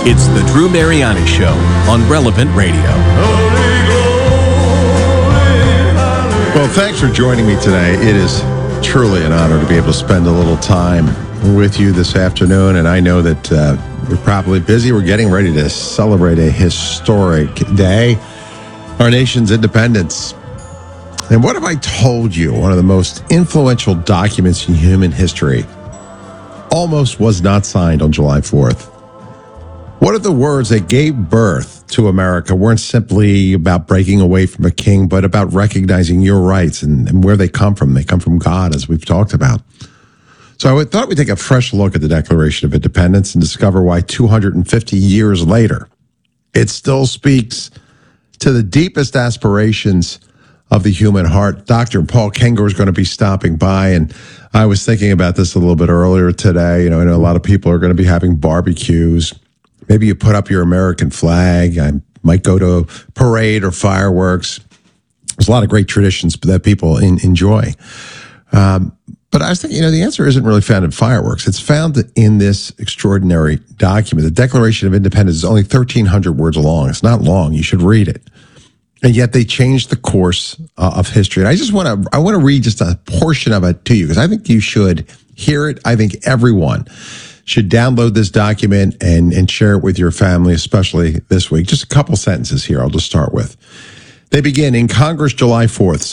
It's the Drew Mariani Show on Relevant Radio. Well, thanks for joining me today. It is truly an honor to be able to spend a little time with you this afternoon, and I know that you're probably busy. We're getting ready to celebrate a historic day, our nation's independence. And what have I told you? One of the most influential documents in human history almost was not signed on July 4th. What if the words that gave birth to America weren't simply about breaking away from a king, but about recognizing your rights and where they come from? They come from God, as we've talked about. So I thought we'd take a fresh look at the Declaration of Independence and discover why 250 years later, it still speaks to the deepest aspirations of the human heart. Dr. Paul Kengor is going to be stopping by, and I was thinking about this a little bit earlier today. I know a lot of people are going to be having barbecues. Maybe you put up your American flag. I might go to a parade or fireworks. There's a lot of great traditions that people enjoy. But I was thinking, the answer isn't really found in fireworks. It's found in this extraordinary document. The Declaration of Independence is only 1,300 words long. It's not long. You should read it. And yet they changed the course of history. And I want to read just a portion of it to you because I think you should hear it. I think everyone should download this document and share it with your family, especially this week. Just a couple sentences here I'll just start with. They begin in Congress, July 4th,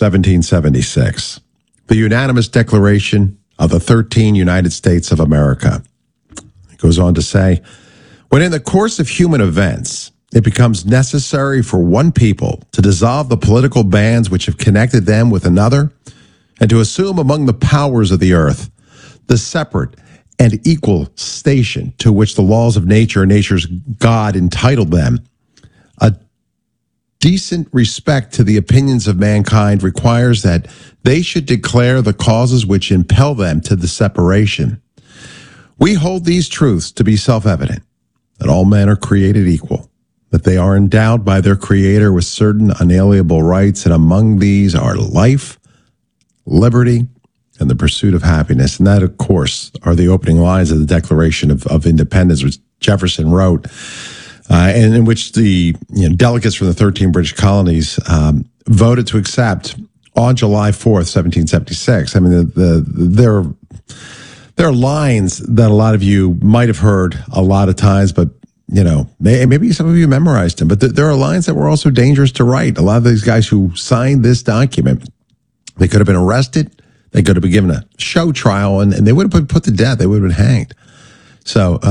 1776. The unanimous declaration of the 13 United States of America. It goes on to say, when in the course of human events, it becomes necessary for one people to dissolve the political bands which have connected them with another, and to assume among the powers of the earth the separate and equal station to which the laws of nature and nature's God entitled them. A decent respect to the opinions of mankind requires that they should declare the causes which impel them to the separation. We hold these truths to be self-evident, that all men are created equal, that they are endowed by their Creator with certain unalienable rights, and among these are life, liberty, and the pursuit of happiness. And that, of course, are the opening lines of the Declaration of Independence, which Jefferson wrote, and in which the delegates from the 13 British colonies voted to accept on July 4th, 1776. I mean, there are lines that a lot of you might have heard a lot of times, but maybe some of you memorized them. But there are lines that were also dangerous to write. A lot of these guys who signed this document, they could have been arrested. They could have been given a show trial, and they would have been put to death. They would have been hanged. So,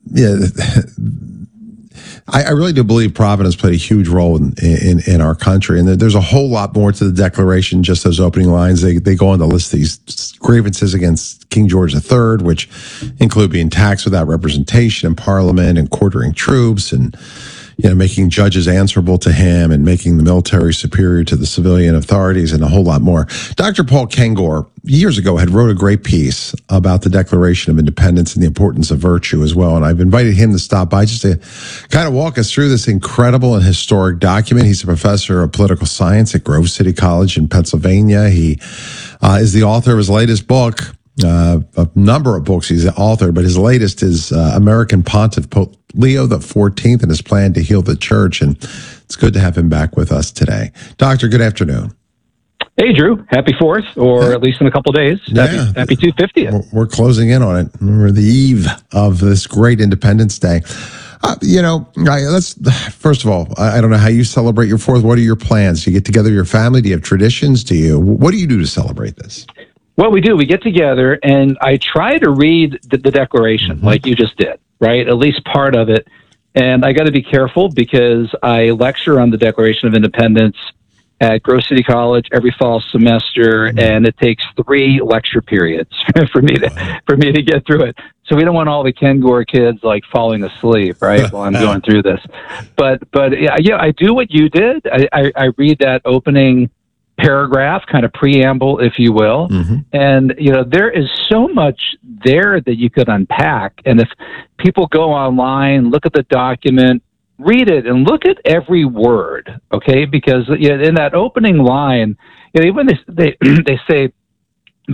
I really do believe Providence played a huge role in our country. And there's a whole lot more to the Declaration, just those opening lines. They go on to list these grievances against King George III, which include being taxed without representation in Parliament and quartering troops and making judges answerable to him and making the military superior to the civilian authorities and a whole lot more. Dr. Paul Kengor, years ago, had wrote a great piece about the Declaration of Independence and the importance of virtue as well. And I've invited him to stop by just to kind of walk us through this incredible and historic document. He's a professor of political science at Grove City College in Pennsylvania. He is the author of his latest book, a number of books he's authored, but his latest is American Pontiff Pope Leo XIV and his plan to heal the church. And it's good to have him back with us today. Doctor, good afternoon. Hey, Drew. Happy 4th, or at least in a couple days. Happy 250th. We're closing in on it. We're the eve of this great Independence Day. Let's first of all, I don't know how you celebrate your 4th. What are your plans? Do you get together with your family? Do you have traditions? What do you do to celebrate this? Well, we do. We get together, and I try to read the Declaration like you just did, right? At least part of it. And I got to be careful because I lecture on the Declaration of Independence at Grove City College every fall semester, and it takes 3 lecture periods for me to get through it. So we don't want all the Kengor kids falling asleep, right, while I'm going through this. But yeah, I do what you did. I read that opening paragraph, kind of preamble, if you will. And, there is so much there that you could unpack. And if people go online, look at the document, read it, and look at every word, okay? Because in that opening line, even they say